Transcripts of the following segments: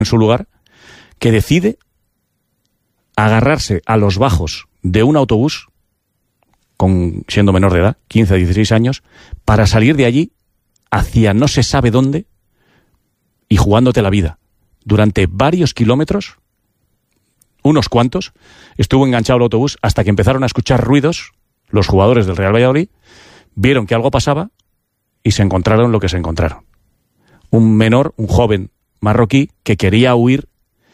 en su lugar, que decide agarrarse a los bajos de un autobús, siendo menor de edad, 15 a 16 años, para salir de allí hacia no se sabe dónde y jugándote la vida. Durante varios kilómetros, unos cuantos, estuvo enganchado el autobús hasta que empezaron a escuchar ruidos. Los jugadores del Real Valladolid vieron que algo pasaba y se encontraron lo que se encontraron. Un menor, un joven marroquí que quería huir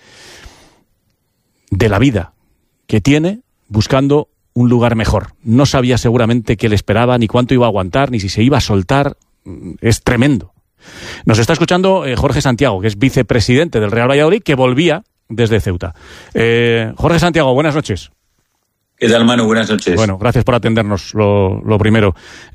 de la vida que tiene buscando un lugar mejor. No sabía seguramente qué le esperaba, ni cuánto iba a aguantar, ni si se iba a soltar. Es tremendo. Nos está escuchando Jorge Santiago, que es vicepresidente del Real Valladolid, que volvía desde Ceuta. Jorge Santiago, buenas noches. ¿Qué tal, Manu? Buenas noches. Bueno, gracias por atendernos, lo primero.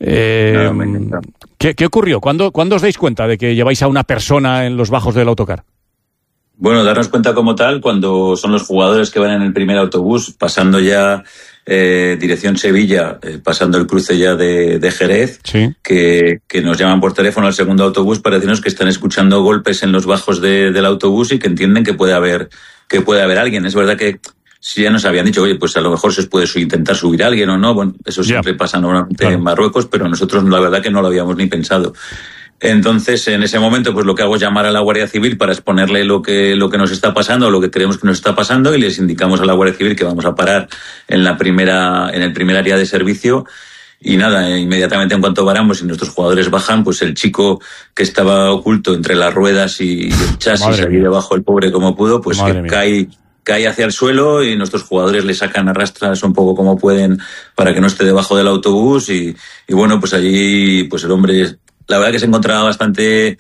¿Qué ocurrió? ¿Cuándo os dais cuenta de que lleváis a una persona en los bajos del autocar? Bueno, darnos cuenta como tal cuando son los jugadores que van en el primer autobús, pasando ya dirección Sevilla, pasando el cruce ya de Jerez, sí, que nos llaman por teléfono al segundo autobús para decirnos que están escuchando golpes en los bajos del autobús y que entienden que puede haber alguien. Es verdad que si ya nos habían dicho, oye, pues a lo mejor se os puede intentar subir a alguien o no, bueno, eso siempre pasa normalmente en Marruecos, pero nosotros la verdad que no lo habíamos ni pensado. Entonces, en ese momento, pues lo que hago es llamar a la Guardia Civil para exponerle lo que nos está pasando, o lo que creemos que nos está pasando, y les indicamos a la Guardia Civil que vamos a parar en el primer área de servicio. Y nada, inmediatamente en cuanto paramos y nuestros jugadores bajan, pues el chico que estaba oculto entre las ruedas y el chasis, allí debajo, el pobre como pudo, pues que cae hacia el suelo y nuestros jugadores le sacan a rastras un poco como pueden para que no esté debajo del autobús y bueno, pues allí pues el hombre, la verdad que se encontraba bastante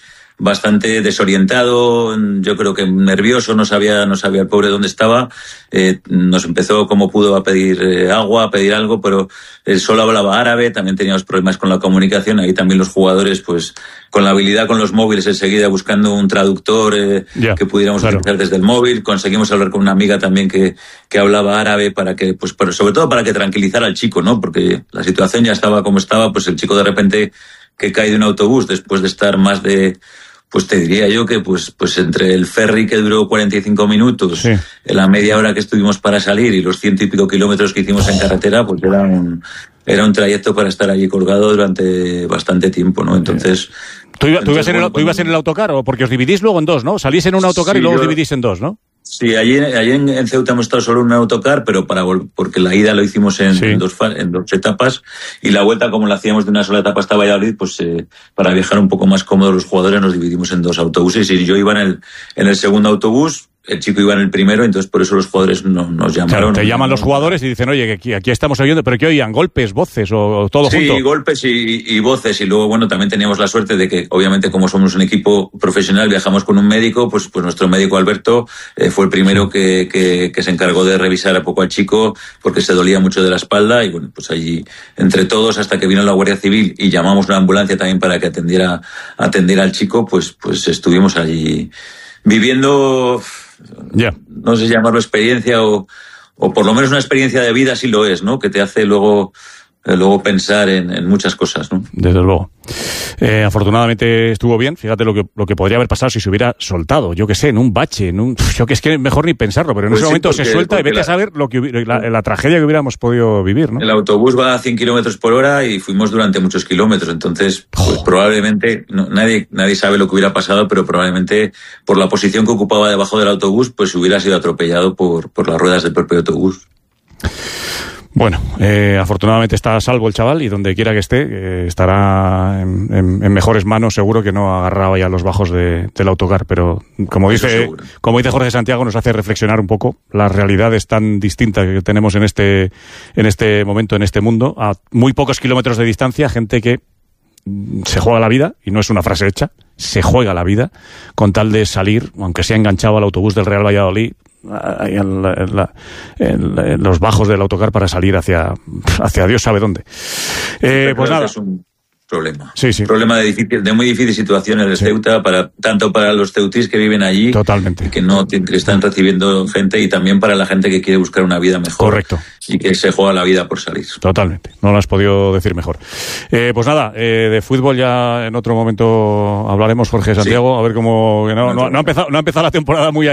desorientado, yo creo que nervioso, no sabía el pobre dónde estaba. Nos empezó como pudo a pedir agua, a pedir algo, pero él solo hablaba árabe, también teníamos problemas con la comunicación, ahí también los jugadores pues con la habilidad con los móviles enseguida buscando un traductor que pudiéramos utilizar desde el móvil. Conseguimos hablar con una amiga también que hablaba árabe para que, pues sobre todo para que tranquilizara al chico, ¿no? Porque la situación ya estaba como estaba, pues el chico de repente que cae de un autobús después de estar más de, pues te diría yo que pues entre el ferry que duró 45 minutos, la media hora que estuvimos para salir y los 100 y pico kilómetros que hicimos en carretera, pues era un trayecto para estar allí colgado durante bastante tiempo, ¿no? Entonces... ¿Tú ibas en el autocar? ¿O porque os dividís luego en dos, no? Salís en un autocar y luego os dividís en dos, ¿no? Sí, allí en Ceuta hemos estado solo en un autocar, pero porque la ida lo hicimos en dos etapas, y la vuelta, como la hacíamos de una sola etapa hasta Valladolid, pues para viajar un poco más cómodos los jugadores nos dividimos en dos autobuses, y yo iba en el segundo autobús, el chico iba en el primero, entonces por eso los jugadores nos llamaron. Claro, te llaman los jugadores y dicen, oye, que aquí estamos oyendo, pero ¿qué oían? ¿Golpes, voces o todo junto? Sí, golpes y voces, y luego, bueno, también teníamos la suerte de que, obviamente, como somos un equipo profesional, viajamos con un médico, pues nuestro médico Alberto fue el primero que se encargó de revisar a poco al chico, porque se dolía mucho de la espalda, y bueno, pues allí, entre todos, hasta que vino la Guardia Civil y llamamos una ambulancia también para que atendiera al chico, pues estuvimos allí viviendo... No sé si llamarlo experiencia o por lo menos una experiencia de vida, sí lo es, ¿no? Que te hace luego pensar en muchas cosas, ¿no? Desde luego. Afortunadamente estuvo bien. Fíjate lo que podría haber pasado si se hubiera soltado, yo que sé, en un bache, yo que es que mejor ni pensarlo, pero en ese momento se suelta y vete a saber la tragedia que hubiéramos podido vivir, ¿no? El autobús va a 100 kilómetros por hora y fuimos durante muchos kilómetros, entonces pues probablemente nadie sabe lo que hubiera pasado, pero probablemente por la posición que ocupaba debajo del autobús, pues hubiera sido atropellado por las ruedas del propio autobús. Bueno, afortunadamente está a salvo el chaval, y donde quiera que esté estará en mejores manos, seguro, que no agarraba ya los bajos del autocar, pero como dice Jorge Santiago, nos hace reflexionar un poco las realidades tan distintas que tenemos en este momento, en este mundo, a muy pocos kilómetros de distancia, gente que se juega la vida, y no es una frase hecha, se juega la vida con tal de salir, aunque sea enganchado al autobús del Real Valladolid, en los bajos del autocar, para salir hacia Dios sabe dónde. Pues nada. Son problema. Sí, sí. Problema de muy difícil situación en el Ceuta, tanto para los ceutís que viven allí, totalmente, que están recibiendo gente, y también para la gente que quiere buscar una vida mejor. Correcto. Y que se juega la vida por salir. Totalmente, no lo has podido decir mejor. Pues nada, de fútbol ya en otro momento hablaremos, Jorge Santiago, a ver cómo... No ha empezado la temporada muy